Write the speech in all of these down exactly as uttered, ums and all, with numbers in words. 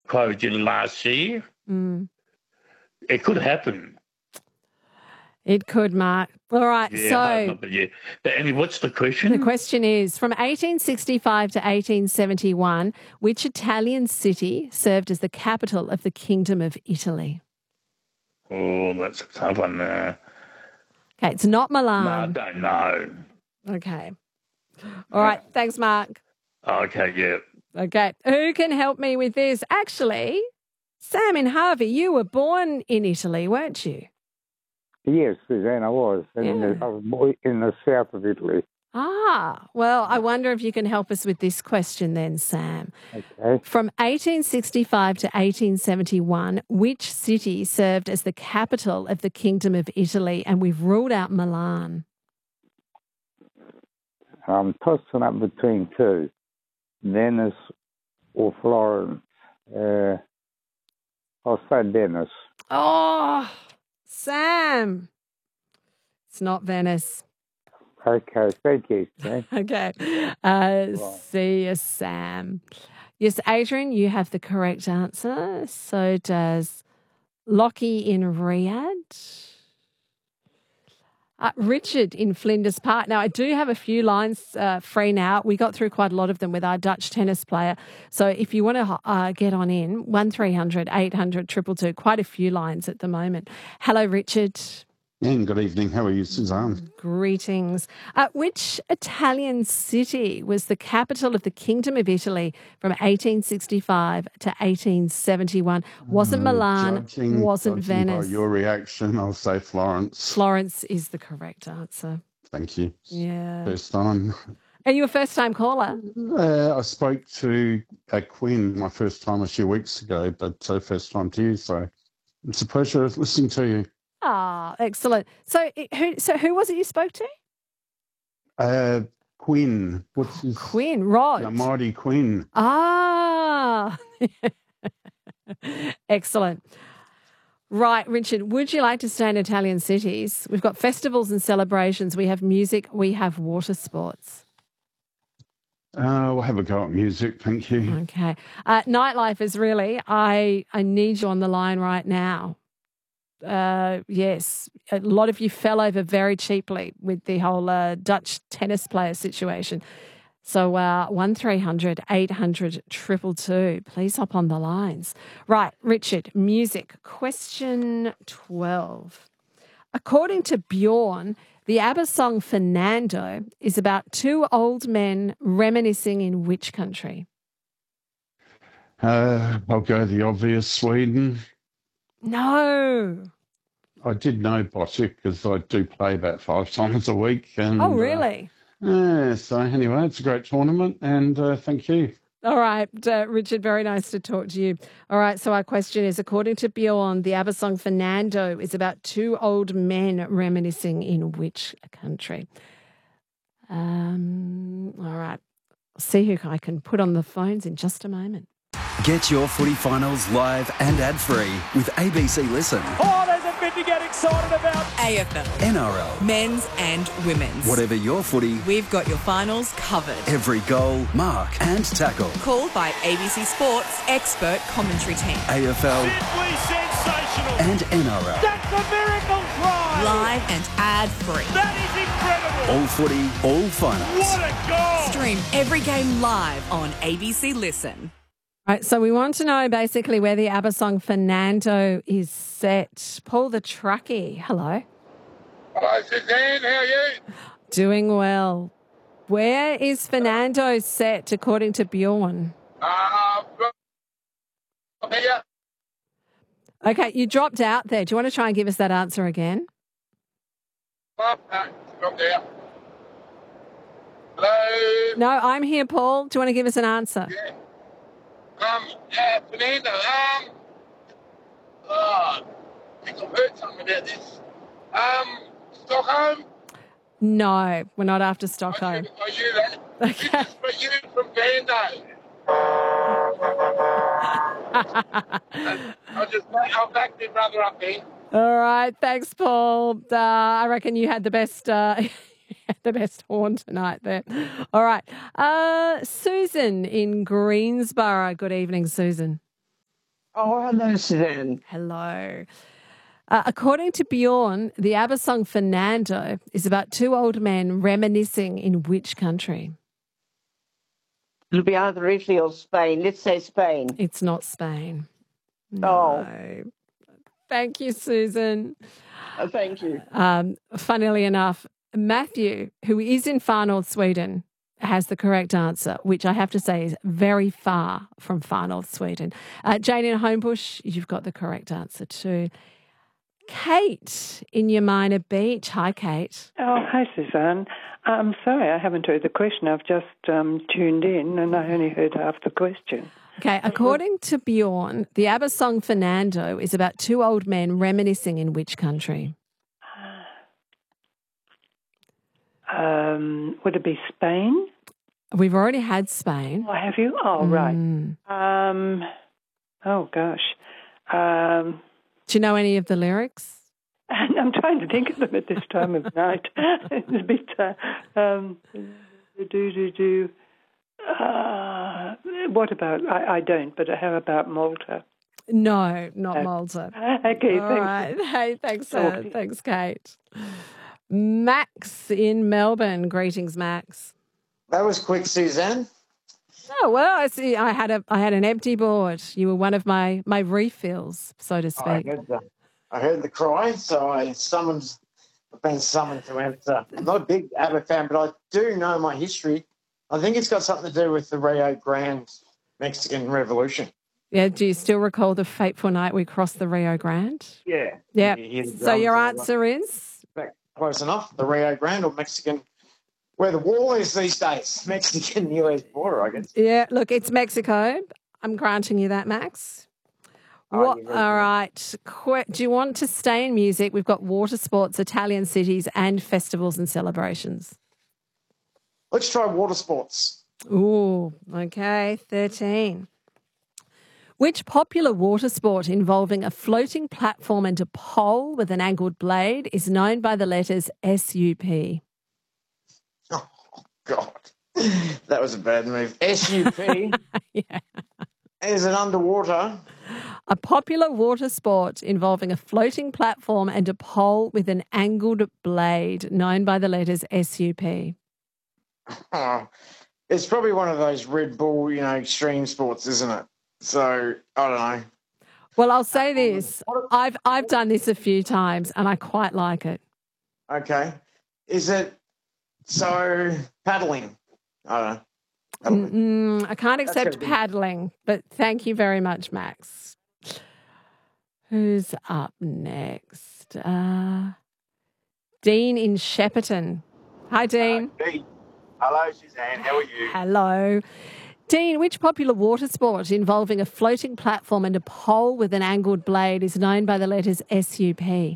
quoted last year. Mm. It could happen. It could, Mark. All right, Yeah, so I hope not, but yeah. But anyway, what's the question? the question is, from eighteen sixty-five to eighteen seventy-one, which Italian city served as the capital of the Kingdom of Italy? Oh, that's a tough one. Uh, Okay, it's not no, I Milan. don't know. Okay. All right, thanks, Mark. Okay, yeah. Okay, who can help me with this? Actually, Sam in Harvey, you were born in Italy, weren't you? Yes, Suzanne, I was. In, Yeah. the, I was born in the south of Italy. Ah, well, I wonder if you can help us with this question then, Sam. Okay. From eighteen sixty-five to eighteen seventy-one, which city served as the capital of the Kingdom of Italy? And we've ruled out Milan. I'm tossing up between two, Venice or Florence. Uh, I'll say Venice. Oh, Sam. It's not Venice. Okay, thank you, Suzanne. Okay. Uh, see you, Sam. Yes, Adrian, you have the correct answer. So does Lockie in Riyadh. Uh, Richard in Flinders Park. Now, I do have a few lines uh, free now. We got through quite a lot of them with our Dutch tennis player. So if you want to uh, get on in, one three hundred eight hundred two two two, quite a few lines at the moment. Hello, Richard. And good evening. How are you, Suzanne? Greetings. Uh, which Italian city was the capital of the Kingdom of Italy from eighteen sixty-five to eighteen seventy-one? Wasn't Milan, Judging, wasn't judging Venice. by your reaction, I'll say Florence. Florence is the correct answer. Thank you. Yeah. First time. Are you a first-time caller? Uh, I spoke to uh, Quinn my first time a few weeks ago, but uh, first time to you, so it's a pleasure listening to you. Ah, excellent. So who so who was it you spoke to? Uh, Quinn. What's his Quinn, Rod. The mighty Quinn. Ah. Excellent. Right, Richard, would you like to stay in Italian cities? We've got festivals and celebrations. We have music. We have water sports. Uh, we'll have a go at music, thank you. Okay. Uh, nightlife is really, I, I need you on the line right now. Uh, yes, a lot of you fell over very cheaply with the whole uh, Dutch tennis player situation. So uh, one three hundred eight hundred two two two, please hop on the lines. Right, Richard, music. Question twelve. According to Bjorn, the ABBA song Fernando is about two old men reminiscing in which country? Uh, I'll go the obvious, Sweden. No. I did know Bocek because I do play about five times a week. And, Oh, really? Uh, yeah, so anyway, it's a great tournament and uh, thank you. All right, uh, Richard, very nice to talk to you. All right, so our question is, according to Bjorn, the ABBA song Fernando is about two old men reminiscing in which country? Um, all right, I'll see who I can put on the phones in just a moment. Get your footy finals live and ad-free with A B C Listen. Oh, there's a bit to get excited about. A F L, N R L, men's and women's. whatever your footy, We've got your finals covered. every goal, mark and tackle. Called by A B C Sports expert commentary team. A F L Simply sensational. and N R L. That's a miracle try. Live and ad-free. That is incredible. All footy, all finals. What a goal. Stream every game live on A B C Listen. All right, so we want to know basically where the ABBA song Fernando is set. Paul the Truckie, hello. Hello, Suzanne. How are you? Doing well. Where is Fernando set according to Bjorn? Uh, here. Okay, you dropped out there. Do you want to try and give us that answer again? Oh, no, stop there. Hello. No, I'm here, Paul. Do you want to give us an answer? Yeah. Um, uh, Fernando, um, oh, I think I've heard something about this. Um, Stockholm? No, we're not after I Stockholm. knew, I knew that. Okay. This is for you from Vando. I'll just, I'll back my brother up then. All right, thanks, Paul. Uh, I reckon you had the best, uh, the best horn tonight there. All right, uh, Susan in Greensborough. Good evening, Susan. Oh, hello, Suzanne. Hello. Uh, according to Bjorn, the ABBA song Fernando is about two old men reminiscing in which country? It'll be either Italy or Spain. Let's say Spain. It's not Spain. No. Oh. Thank you, Susan. Oh, thank you. Um, funnily enough, Matthew, who is in far north Sweden, has the correct answer, which I have to say is very far from far north Sweden. Uh, Jane in Homebush, you've got the correct answer too. Kate in Yamina Beach. Hi, Kate. Oh, hi, Suzanne. I'm sorry I haven't heard the question. I've just um, tuned in and I only heard half the question. Okay, according to Bjorn, the ABBA song Fernando is about two old men reminiscing in which country? Um, would it be Spain? We've already had Spain. Oh, have you? Oh, Mm. right. Um, oh, gosh. Um, Do you know any of the lyrics? and I'm trying to think of them at this time of night. It's a bit, uh, um, do, do, do. Uh, what about, I, I don't, but how about Malta? No, not No. Malta. Okay, All thanks. right. Hey, thanks, uh, Okay. thanks, Kate. Max in Melbourne. Greetings, Max. That was quick, Suzanne. Oh well, I see. I had a I had an empty board. You were one of my my refills, so to I speak. heard the, I heard the cry, so I summoned. I've been summoned to answer. I'm not a big ABBA fan, but I do know my history. I think it's got something to do with the Rio Grande Mexican Revolution. Yeah. Do you still recall the fateful night we crossed the Rio Grande? Yeah. Yeah. You hear the So drums your and all that. answer is Back close enough. The Rio Grande or Mexican, where the wall is these days, Mexican U S border, I guess. yeah. Look, it's Mexico. I'm granting you that, Max. Oh, What, you're very all good. right. Que- do you want to stay in music? We've got water sports, Italian cities, and festivals and celebrations. Let's try water sports. Ooh, okay. thirteen. Which popular water sport involving a floating platform and a pole with an angled blade is known by the letters S U P? Oh, God. That was a bad move. S U P. Yeah. Is it underwater? A popular water sport involving a floating platform and a pole with an angled blade known by the letters S U P. Oh, it's probably one of those Red Bull, you know, extreme sports, isn't it? So, I don't know. Well, I'll say this. I've I've done this a few times and I quite like it. Okay. Is it so paddling? I don't know. Paddling. Mm, I can't That's accept gotta be- paddling, but thank you very much, Max. Who's up next? Uh, Dean in Shepparton. Hi, Dean. Dean. Hello, Suzanne. How are you? Hello. Dean, which popular water sport involving a floating platform and a pole with an angled blade is known by the letters S U P?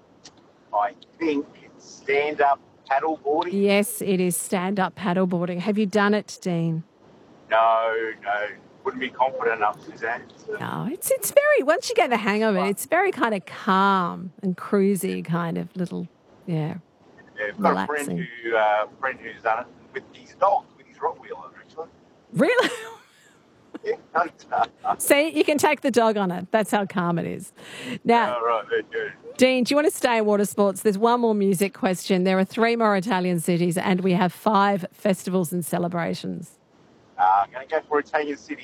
I think it's stand-up paddleboarding. Yes, it is stand-up paddleboarding. Have you done it, Dean? No, no. Wouldn't be confident enough, Suzanne. So, No, it's it's very, once you get the hang of it, it's very kind of calm and cruisy kind of little, yeah. yeah, I've got a friend relaxing. who uh, friend who's done it with his dog, with his Rottweiler, actually. Really? Yeah, uh, See, you can take the dog on it. That's how calm it is. Now, all right, very good. Dean, do you want to stay in water sports? There's one more music question. There are three more Italian cities and we have five festivals and celebrations. Uh, I'm going to go for Italian cities.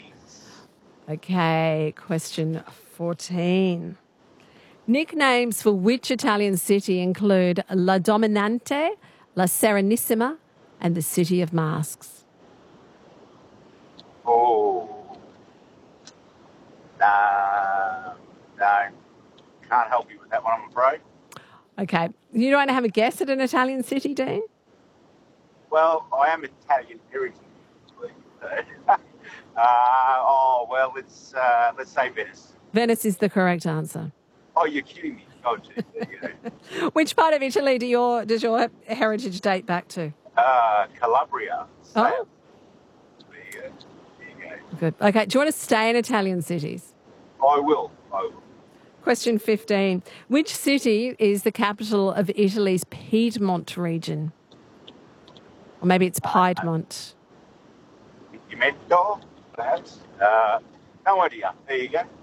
Okay, question fourteen. Nicknames for which Italian city include La Dominante, La Serenissima, and the City of Masks? Oh. Uh, no. Can't help you with that one, I'm afraid. Okay, you don't have a guess at an Italian city, Dean? Well, I am Italian heritage. So. uh, oh, well, let's, uh, let's say Venice. Venice is the correct answer. Oh, you're kidding me. Oh, geez, there you go. Which part of Italy do your, does your heritage date back to? Uh, Calabria. Oh, There you go. There you good. Okay, do you want to stay in Italian cities? go. I will. I will. Question fifteen. Which city is the capital of Italy's Piedmont region? Or maybe it's Piedmont. Pimento, perhaps. Uh, no idea. There you go.